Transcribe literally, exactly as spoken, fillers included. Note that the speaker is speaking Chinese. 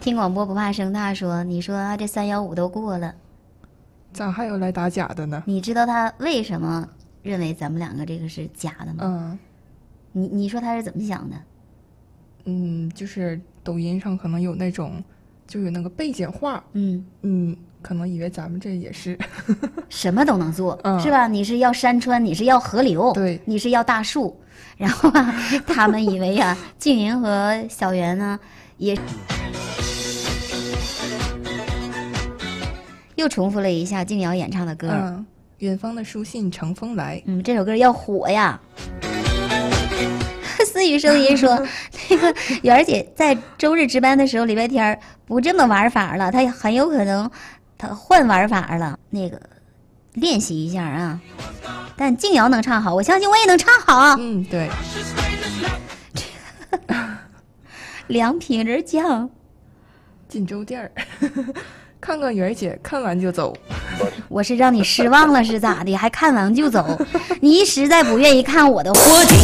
听广播不怕声大说，你说这三幺五都过了， 咋还有来打假的呢？ 你知道他为什么认为咱们两个这个是假的吗？ 嗯， 你你说他是怎么想的？ 嗯，就是抖音上可能有那种，就有那个背景画， 嗯嗯，可能以为咱们这也是什么都能做， 嗯是吧？你是要山川，你是要河流， 对你是要大树，然后啊，他们以为呀、啊，静云和小袁呢也又重复了一下静瑶演唱的歌。 嗯，远方的书信乘风来。 嗯，这首歌要火呀。思雨声音说，那个媛儿姐在周日值班的时候，礼拜天不这么玩法了，她很有可能她换玩法了。那个练习一下啊。但静瑶能唱好，我相信我也能唱好。 嗯，对。 两品人酱， 锦州店儿，看看媛儿姐，看完就走。 我是让你失望了是咋的？还看完就走？你实在不愿意看我的话。 我听